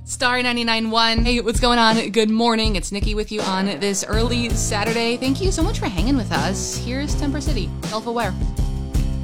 Star 99.1. Hey, what's going on? Good morning. It's Nikki with you on this early Saturday. Thank you so much for hanging with us. Here's Temper City. Self-aware.